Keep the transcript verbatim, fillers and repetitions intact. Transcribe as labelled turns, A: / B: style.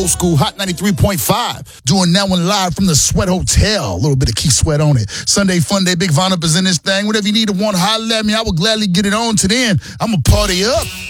A: old school Hot ninety-three point five. Doing that one live from the Sweat Hotel. A little bit of Keith Sweat on it. Sunday Fun Day, Big Von Up is in this thing. Whatever you need to want, holler at me. I will gladly get it on. To then, I'm going to party up.